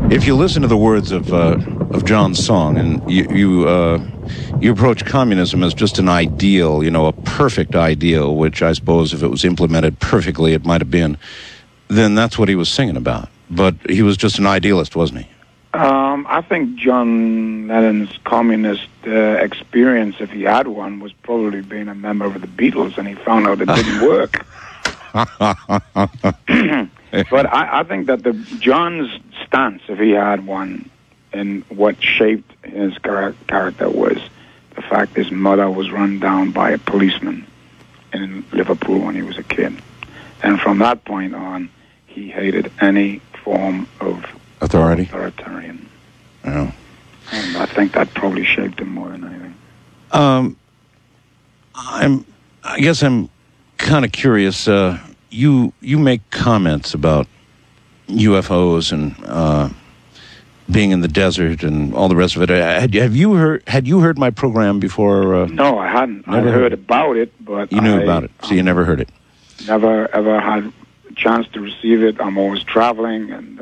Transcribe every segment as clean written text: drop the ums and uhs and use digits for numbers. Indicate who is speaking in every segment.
Speaker 1: If you listen to the words of John's song, and you approach communism as just an ideal, a perfect ideal, which I suppose if it was implemented perfectly, it might have been, then that's what he was singing about. But he was just an idealist, wasn't he?
Speaker 2: I think John Lennon's communist experience, if he had one, was probably being a member of the Beatles, and he found out it didn't work. But I think that John's stance, if he had one, and what shaped his character was the fact his mother was run down by a policeman in Liverpool when he was a kid. And from that point on, he hated any form of authoritarian.
Speaker 1: Oh.
Speaker 2: And I think that probably shaped him more than anything.
Speaker 1: I guess I'm kind of curious. You make comments about UFOs and being in the desert and all the rest of it. Had you heard my program before?
Speaker 2: No, I hadn't. I heard about it, but
Speaker 1: you knew about it, so you never heard it.
Speaker 2: Never ever had a chance to receive it. I'm always traveling, and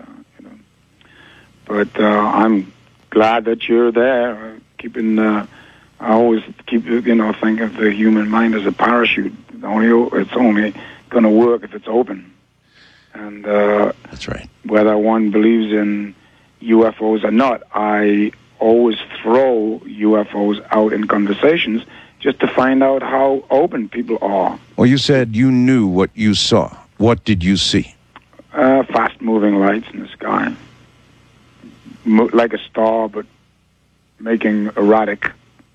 Speaker 2: But I'm glad that you're there. I always keep think of the human mind as a parachute. It's only going to work if it's open. And
Speaker 1: that's right.
Speaker 2: Whether one believes in UFOs or not, I always throw UFOs out in conversations just to find out how open people are.
Speaker 1: Well, you said you knew what you saw. What did you see?
Speaker 2: Fast-moving lights in the sky. Like a star, but making erratic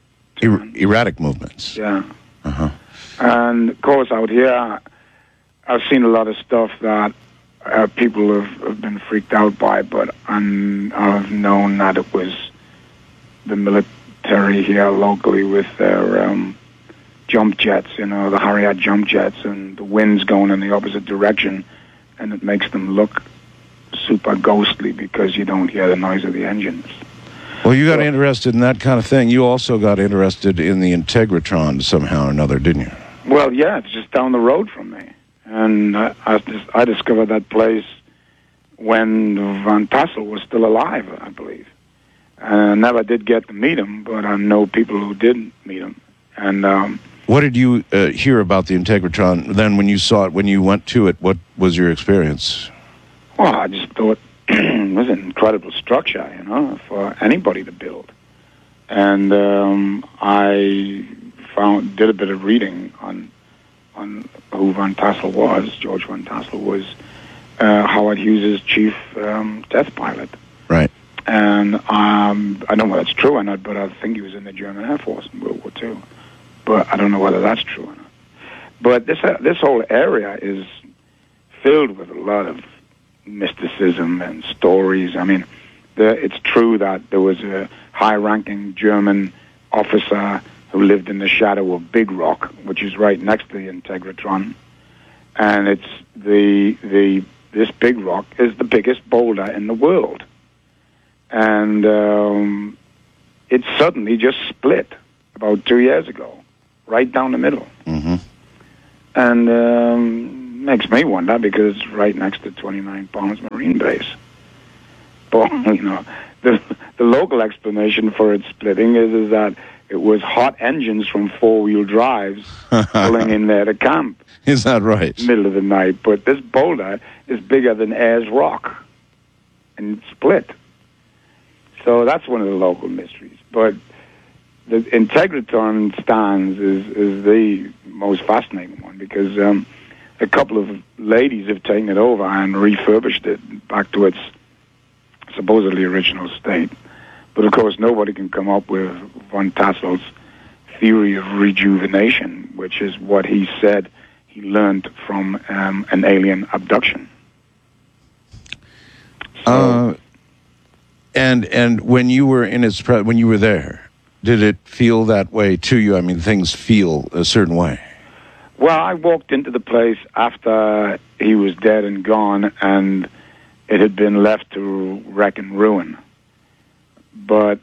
Speaker 1: movements.
Speaker 2: Yeah.
Speaker 1: Uh-huh.
Speaker 2: And, of course, out here, I've seen a lot of stuff that people have been freaked out by, but I've known that it was the military here locally with their jump jets, the Harrier jump jets, and the wind's going in the opposite direction, and it makes them look super ghostly because you don't hear the noise of the engines.
Speaker 1: Well, you got interested in that kind of thing. You also got interested in the Integratron somehow or another, didn't you?
Speaker 2: Well, yeah, it's just down the road from me. And I discovered that place when Van Tassel was still alive, I believe. And I never did get to meet him, but I know people who did meet him. And
Speaker 1: what did you hear about the Integratron then when you saw it, when you went to it? What was your experience?
Speaker 2: Well, I just thought it was an incredible structure, for anybody to build. And I did a bit of reading on who Van Tassel was. George Van Tassel was Howard Hughes' chief test pilot.
Speaker 1: Right.
Speaker 2: And I don't know whether that's true or not, but I think he was in the German Air Force in World War II. But I don't know whether that's true or not. But this whole area is filled with a lot of mysticism and stories. I mean, it's true that there was a high-ranking German officer who lived in the shadow of Big Rock, which is right next to the Integratron, and it's this Big Rock is the biggest boulder in the world, and it suddenly just split about 2 years ago, right down the middle, and makes me wonder because it's right next to 29 Palms Marine Base. But the local explanation for it splitting is that it was hot engines from four-wheel drives pulling in there to camp.
Speaker 1: Is that right?
Speaker 2: Middle of the night. But this boulder is bigger than Ayers Rock, and it split. So that's one of the local mysteries. But the Integratron stands is the most fascinating one because a couple of ladies have taken it over and refurbished it back to its supposedly original state. But, of course, nobody can come up with Van Tassel's theory of rejuvenation, which is what he said he learned from an alien abduction.
Speaker 1: So, and when you were when you were there, did it feel that way to you? I mean, things feel a certain way.
Speaker 2: Well, I walked into the place after he was dead and gone, and it had been left to wreck and ruin. But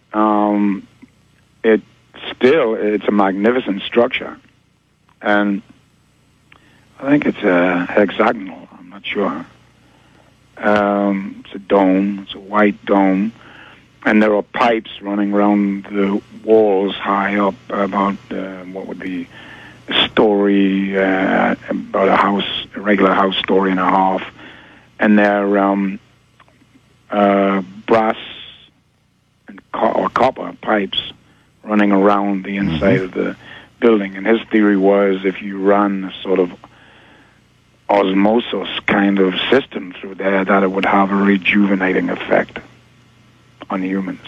Speaker 2: it's a magnificent structure. And I think it's a hexagonal, I'm not sure. It's a dome. It's a white dome. And there are pipes running around the walls high up, about what would be a story, about a regular house story and a half. And they're brass and or copper pipes running around the inside of the building. And his theory was if you run a sort of osmosis kind of system through there, that it would have a rejuvenating effect on humans.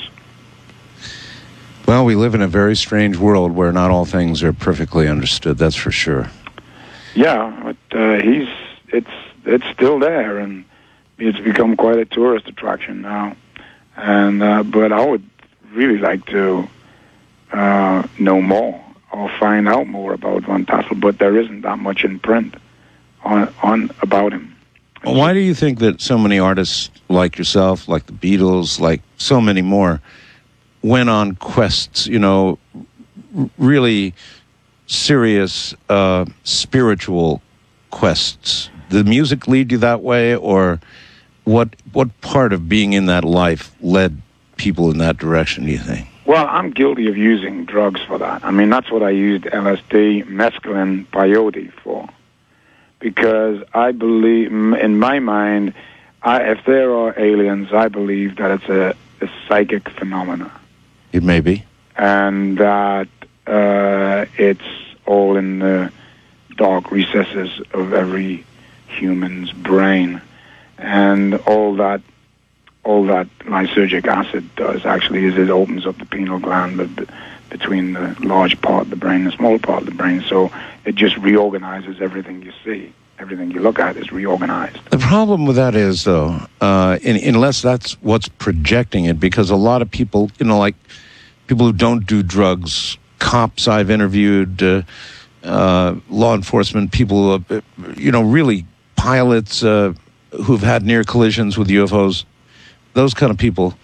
Speaker 1: Well, we live in a very strange world where not all things are perfectly understood, that's for sure.
Speaker 2: Yeah, but it's still there, and it's become quite a tourist attraction now. And but I would really like to know more or find out more about Van Tassel, but there isn't that much in print on about him.
Speaker 1: Why do you think that so many artists like yourself, like the Beatles, like so many more, went on quests, really serious spiritual quests? Did the music lead you that way, or what part of being in that life led people in that direction, do you think?
Speaker 2: Well, I'm guilty of using drugs for that. I mean, that's what I used LSD, mescaline, peyote for. Because I believe, in my mind, if there are aliens, I believe that it's a psychic phenomena.
Speaker 1: It may be.
Speaker 2: And that it's all in the dark recesses of every human's brain. And all that lysergic acid does actually is it opens up the pineal gland between the large part of the brain and the small part of the brain. So it just reorganizes everything you see. Everything you look at is reorganized.
Speaker 1: The problem with that is, though, unless that's what's projecting it, because a lot of people, like people who don't do drugs, cops I've interviewed, law enforcement, people, really pilots who've had near collisions with UFOs, those kind of people,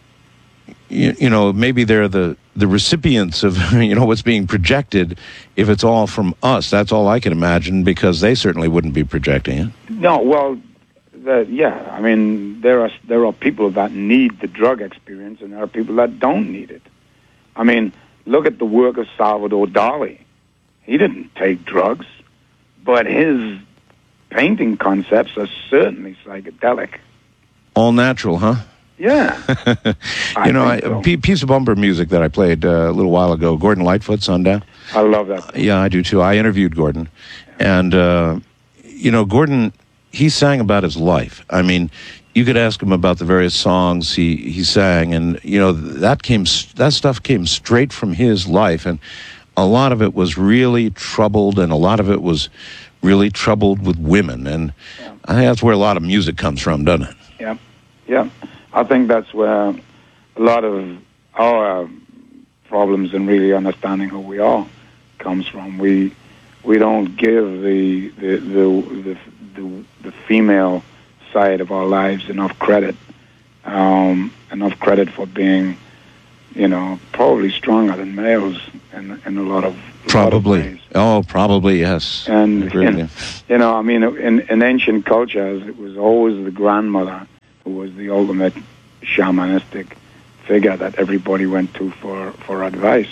Speaker 1: maybe they're the recipients of, what's being projected. If it's all from us, that's all I can imagine, because they certainly wouldn't be projecting it.
Speaker 2: No, well, I mean, there are people that need the drug experience, and there are people that don't need it. I mean, look at the work of Salvador Dali. He didn't take drugs, but his painting concepts are certainly psychedelic.
Speaker 1: All natural, huh?
Speaker 2: Yeah.
Speaker 1: A piece of bumper music that I played a little while ago, Gordon Lightfoot, Sundown.
Speaker 2: I love that.
Speaker 1: Yeah, I do too. I interviewed Gordon. And, Gordon, he sang about his life. I mean, you could ask him about the various songs he sang, and, that stuff came straight from his life. And a lot of it was really troubled, and a lot of it was really troubled with women. And I think that's where a lot of music comes from, doesn't it?
Speaker 2: Yeah. Yeah. I think that's where a lot of our problems in really understanding who we are comes from. We don't give the female side of our lives enough credit for being, probably stronger than males in a lot of ways.
Speaker 1: Oh, probably, yes.
Speaker 2: And in ancient cultures, it was always the grandmother who was the ultimate shamanistic figure that everybody went to for advice.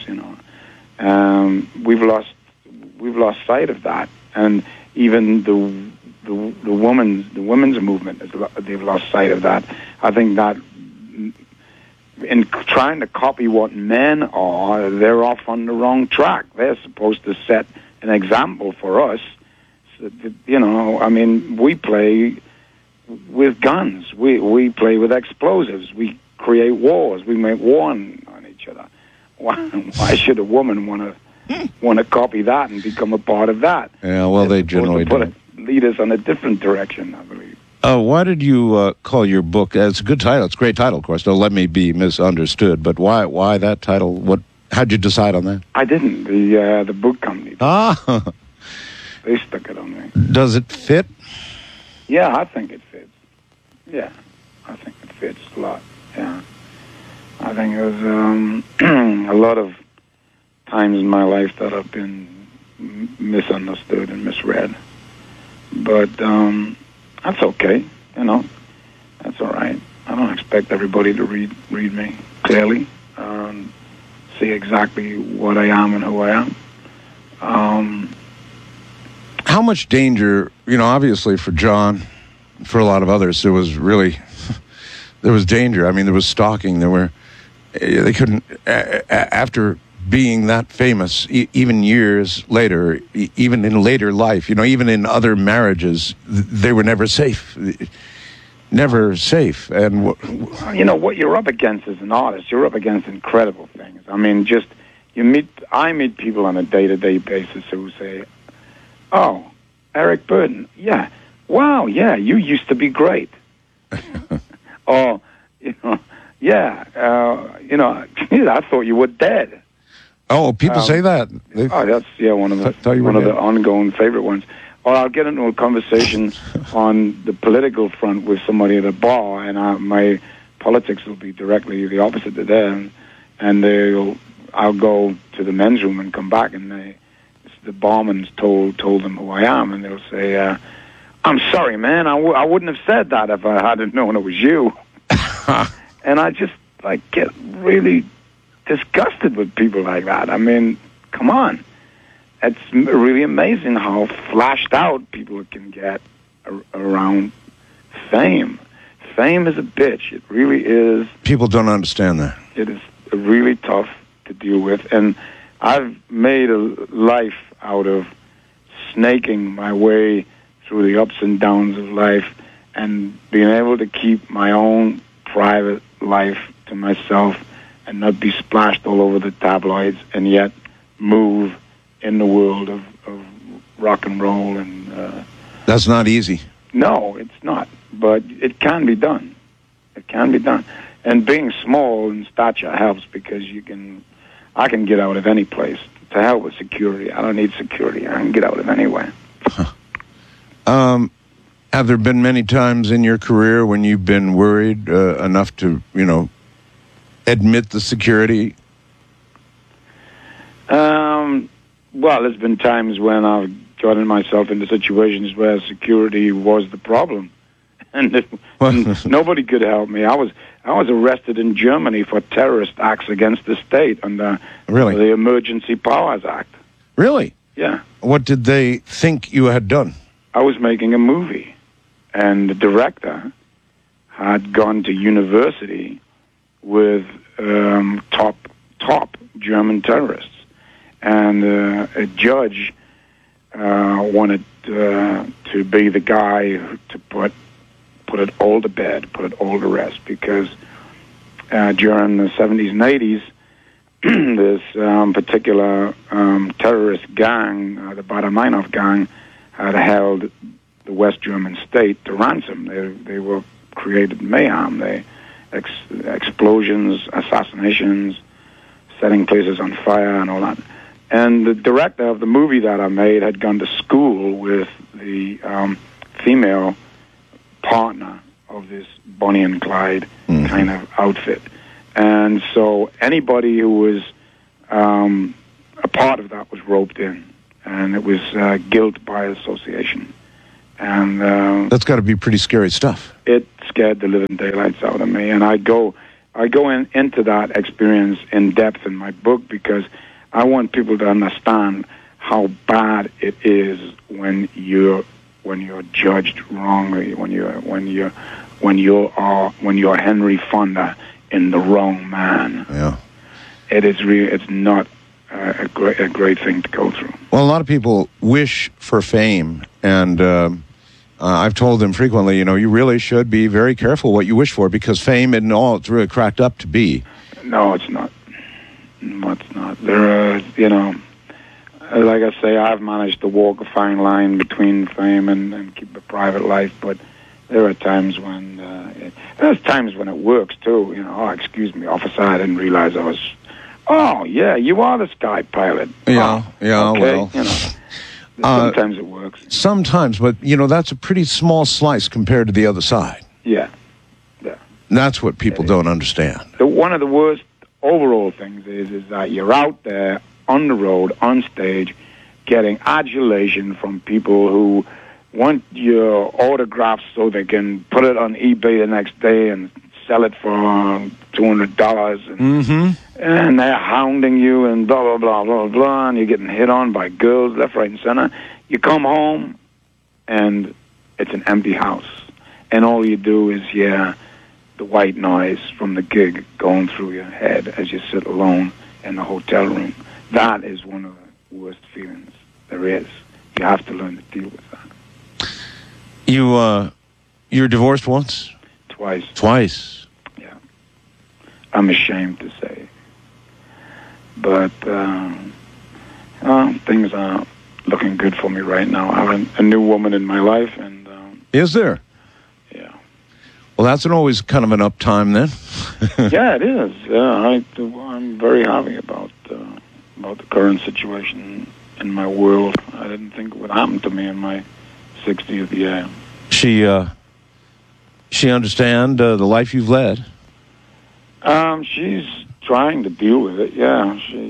Speaker 2: We've lost sight of that, and even the women's movement they've lost sight of that. I think that in trying to copy what men are, they're off on the wrong track. They're supposed to set an example for us. So that, we play with guns. We play with explosives. We create wars. We make war on each other. Why should a woman want to copy that and become a part of that?
Speaker 1: Yeah, well, they generally do.
Speaker 2: Lead us on a different direction, I believe.
Speaker 1: Why did you call your book? It's a good title. It's a great title, of course. Don't let me be misunderstood. But why that title? How'd you decide on that?
Speaker 2: I didn't. The book company.
Speaker 1: Ah.
Speaker 2: They stuck it on me.
Speaker 1: Does it fit?
Speaker 2: Yeah, I think it fits. Yeah, I think it fits a lot. Yeah, I think it was a lot of times in my life that I've been misunderstood and misread. But that's okay, that's all right. expect everybody to read me clearly, see exactly what I am and who I am.
Speaker 1: How much danger, obviously for John, for a lot of others, there was danger. I mean, there was stalking. They couldn't, after being that famous, even years later, even in later life, even in other marriages, they were never safe. Never safe. And
Speaker 2: what you're up against as an artist, you're up against incredible things. I mean, I meet people on a day-to-day basis who say, "Oh, Eric Burdon, yeah, wow, yeah, you used to be great." Or, yeah, I thought you were dead.
Speaker 1: Oh, people say that.
Speaker 2: That's one of the ongoing favorite ones. Or I'll get into a conversation on the political front with somebody at a bar, and my politics will be directly the opposite to them. And I'll go to the men's room and come back, and the barman's told them who I am, and they'll say, "I'm sorry, man. I wouldn't have said that if I hadn't known it was you." And I just get really disgusted with people like that. I mean, come on. It's really amazing how flashed out people can get around fame. Fame is a bitch. It really is.
Speaker 1: People don't understand that.
Speaker 2: It is really tough to deal with. And I've made a life out of snaking my way through the ups and downs of life and being able to keep my own private life to myself and not be splashed all over the tabloids, and yet move in the world of rock and roll. And
Speaker 1: that's not easy.
Speaker 2: No, it's not. But it can be done. It can be done. And being small in stature helps, because I can get out of any place. To hell with security. I don't need security. I can get out of anywhere.
Speaker 1: Have there been many times in your career when you've been worried enough to, admit the security?
Speaker 2: Well, there's been times when I've gotten myself into situations where security was the problem, and nobody could help me. I was arrested in Germany for terrorist acts against the state under the Emergency Powers Act.
Speaker 1: Really?
Speaker 2: Yeah.
Speaker 1: What did they think you had done?
Speaker 2: I was making a movie, and the director had gone to university with top German terrorists. And a judge wanted to be the guy to put it all to bed, put it all to rest, because during the 70s and 80s, this particular terrorist gang, the Baader-Meinhof gang, had held the West German state to ransom. They were created mayhem, explosions, assassinations, setting places on fire, and all that. And the director of the movie that I made had gone to school with the female partner of this Bonnie and Clyde kind of outfit. And so anybody who was a part of that was roped in, and it was guilt by association. And
Speaker 1: that's got to be pretty scary stuff.
Speaker 2: It scared the living daylights out of me, and I go into that experience in depth in my book, because I want people to understand how bad it is when you're judged wrongly, when you're Henry Fonda in The Wrong Man.
Speaker 1: Yeah,
Speaker 2: it's not a great thing to go through.
Speaker 1: Well, a lot of people wish for fame, and I've told them frequently, you really should be very careful what you wish for, because fame isn't all it's really cracked up to be.
Speaker 2: No, it's not. No, it's not. There are, like I say, I've managed to walk a fine line between fame and keep a private life, but there are times when it works too. Oh, excuse me, officer, I didn't realize I was. Oh, yeah, you are the Sky Pilot.
Speaker 1: Yeah,
Speaker 2: okay.
Speaker 1: Well.
Speaker 2: Sometimes it works.
Speaker 1: Sometimes, but that's a pretty small slice compared to the other side.
Speaker 2: Yeah.
Speaker 1: And that's what people don't understand.
Speaker 2: One of the worst overall things is that you're out there on the road, on stage, getting adulation from people who want your autographs so they can put it on eBay the next day and sell it for $200, and
Speaker 1: Mm-hmm.
Speaker 2: and they're hounding you and blah, blah, blah, blah, blah, and you're getting hit on by girls left, right, and center. You come home, and it's an empty house. And all you do is hear the white noise from the gig going through your head as you sit alone in the hotel room. That is one of the worst feelings there is. You have to learn to deal with that.
Speaker 1: You're divorced once?
Speaker 2: Twice.
Speaker 1: Twice.
Speaker 2: Yeah. I'm ashamed to say. But things are looking good for me right now. I have a new woman in my life, and
Speaker 1: Is there?
Speaker 2: yeah.
Speaker 1: Well, that's always kind of an uptime then.
Speaker 2: Yeah, it is. Yeah, I'm very happy about the current situation in my world. I didn't think it would happen to me in my 60th year.
Speaker 1: She understand the life you've led?
Speaker 2: She's trying to deal with it. Yeah, she's.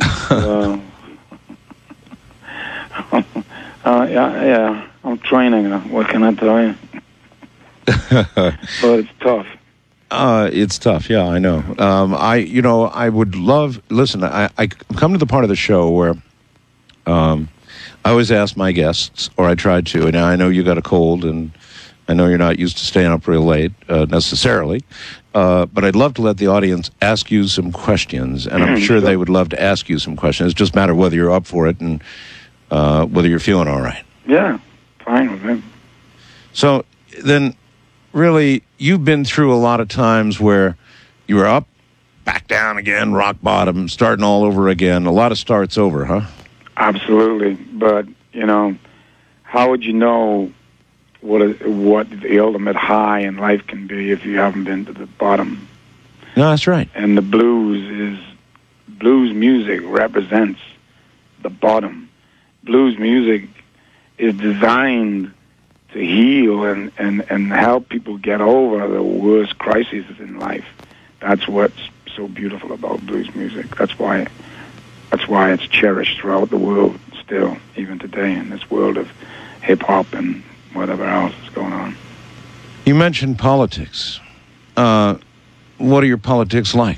Speaker 2: Yeah. I'm training her. What can I tell you? But it's tough.
Speaker 1: It's tough. Yeah, I know. I would love. Listen, I come to the part of the show where, I always ask my guests, or I try to, and I know you got a cold, and I know you're not used to staying up real late necessarily, but I'd love to let the audience ask you some questions, and I'm sure they would love to ask you some questions. It just matter whether you're up for it and whether you're feeling all right.
Speaker 2: Yeah, fine with me.
Speaker 1: So then, really, you've been through a lot of times where you were up, back down again, rock bottom, starting all over again. A lot of starts over, huh?
Speaker 2: Absolutely, but how would you know what the ultimate high in life can be if you haven't been to the bottom?
Speaker 1: No, that's right.
Speaker 2: And the blues music represents the bottom. Blues music is designed to heal and help people get over the worst crises in life. That's what's so beautiful about blues music. That's why it's cherished throughout the world still, even today, in this world of hip-hop and whatever else is going on.
Speaker 1: You mentioned politics. What are your politics like?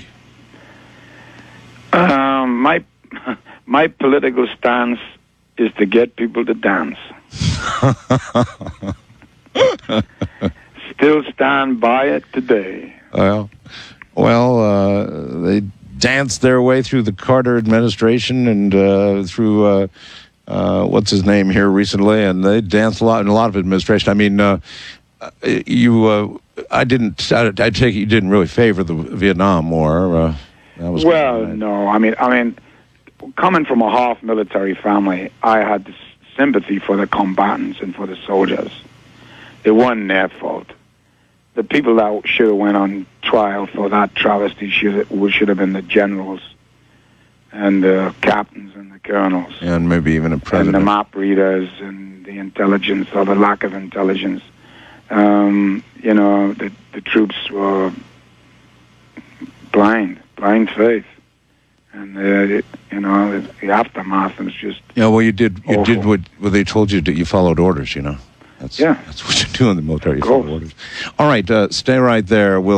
Speaker 2: My political stance is to get people to dance. Still stand by it today.
Speaker 1: Well, they danced their way through the Carter administration and through what's his name here recently, and they danced a lot in a lot of administration. I mean, I take it you didn't really favor the Vietnam War.
Speaker 2: No. I mean, coming from a half military family, I had this sympathy for the combatants and for the soldiers. It wasn't their fault. The people that should have went on trial for that travesty should have been the generals and the captains and the colonels.
Speaker 1: And maybe even a president.
Speaker 2: And the map readers and the intelligence or the lack of intelligence. The troops were blind faith. And the aftermath was just
Speaker 1: you did what they told you that you followed orders, That's what you do in the military. You follow orders. All right, stay right there. We'll